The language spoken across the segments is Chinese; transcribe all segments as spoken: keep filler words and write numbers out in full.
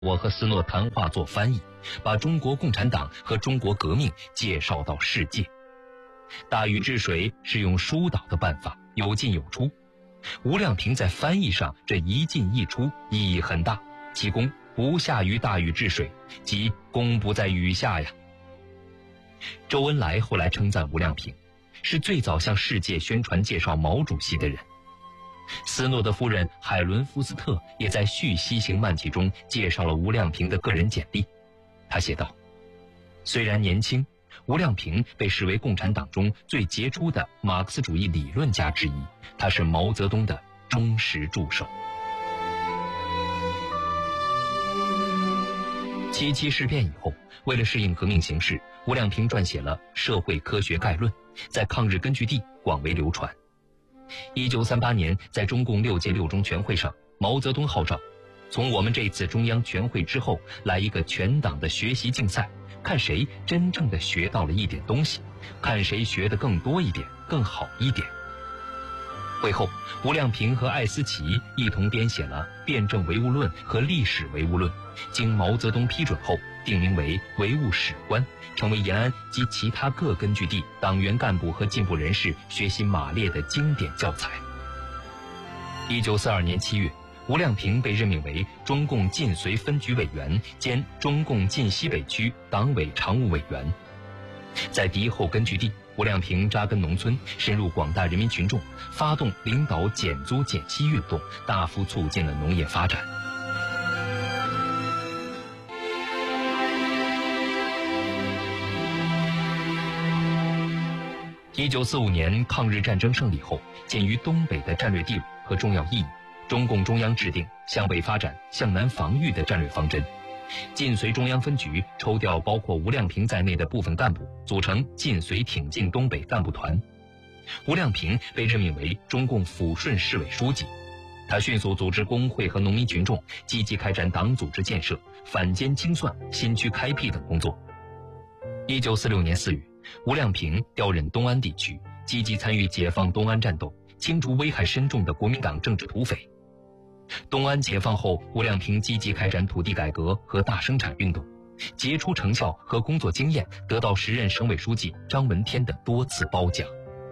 我和斯诺谈话做翻译，把中国共产党和中国革命介绍到世界。大禹治水是用疏导的办法，有进有出。吴亮平在翻译上这一进一出意义很大，其功不下于大禹治水，即功不在禹下呀。周恩来后来称赞吴亮平，是最早向世界宣传介绍毛主席的人。斯诺的夫人海伦·福斯特也在《续西行漫记》中介绍了吴亮平的个人简历。他写道：虽然年轻，吴亮平被视为共产党中最杰出的马克思主义理论家之一，他是毛泽东的忠实助手。七七事变以后，为了适应革命形势，吴亮平撰写了《社会科学概论》，在抗日根据地广为流传。一九三八年，在中共六届六中全会上，毛泽东号召，从我们这次中央全会之后来一个全党的学习竞赛，看谁真正的学到了一点东西，看谁学得更多一点，更好一点。会后，吴亮平和艾思奇一同编写了《辩证唯物论》和《历史唯物论》，经毛泽东批准后定名为《唯物史观》，成为延安及其他各根据地党员干部和进步人士学习马列的经典教材。一九四二年七月，吴亮平被任命为中共晋绥分局委员兼中共晋西北区党委常务委员。在敌后根据地，吴亮平扎根农村，深入广大人民群众，发动领导减租减息运动，大幅促进了农业发展。一九四五年抗日战争胜利后，鉴于东北的战略地位和重要意义，中共中央制定向北发展、向南防御的战略方针。晋绥中央分局抽调包括吴亮平在内的部分干部，组成晋绥挺进东北干部团。吴亮平被任命为中共抚顺市委书记，他迅速组织工会和农民群众，积极开展党组织建设、反间清算、新区开辟等工作。一九四六年四月，吴亮平调任东安地区，积极参与解放东安战斗，清除危害深重的国民党政治土匪。东安解放后，吴亮平积极开展土地改革和大生产运动，杰出成效和工作经验得到时任省委书记张闻天的多次褒奖。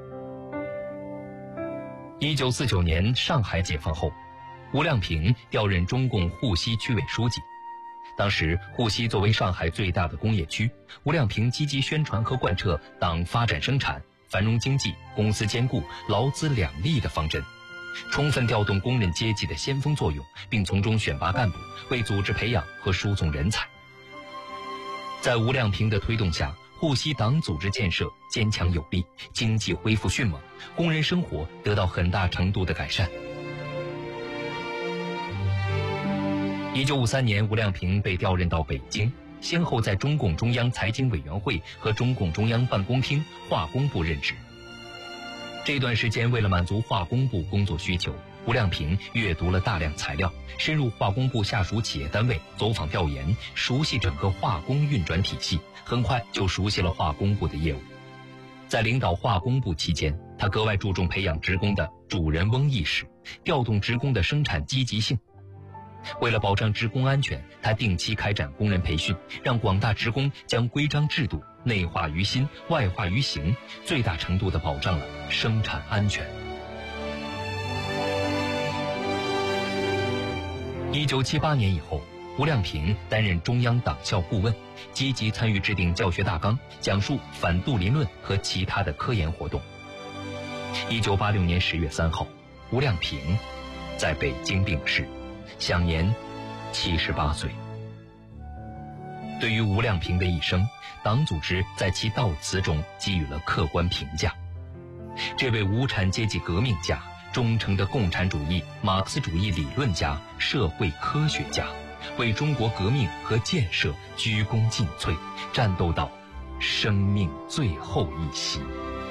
一九四九年上海解放后，吴亮平调任中共沪西区委书记。当时沪西作为上海最大的工业区，吴亮平积极宣传和贯彻党发展生产、繁荣经济、公私兼顾、劳资两利的方针，充分调动工人阶级的先锋作用，并从中选拔干部，为组织培养和输送人才。在吴亮平的推动下，沪西党组织建设坚强有力，经济恢复迅猛，工人生活得到很大程度的改善。一九五三年，吴亮平被调任到北京，先后在中共中央财经委员会和中共中央办公厅化工部任职。这段时间，为了满足化工部工作需求，吴亮平阅读了大量材料，深入化工部下属企业单位走访调研，熟悉整个化工运转体系，很快就熟悉了化工部的业务。在领导化工部期间，他格外注重培养职工的主人翁意识，调动职工的生产积极性。为了保障职工安全，他定期开展工人培训，让广大职工将规章制度内化于心，外化于行，最大程度地保障了生产安全。一九七八年以后，吴亮平担任中央党校顾问，积极参与制定教学大纲，讲述反杜林论和其他的科研活动。一九八六年十月三号，吴亮平在北京病逝，享年七十八岁。对于吴亮平的一生，党组织在其悼词中给予了客观评价。这位无产阶级革命家、忠诚的共产主义、马克思主义理论家、社会科学家，为中国革命和建设鞠躬尽瘁，战斗到生命最后一息。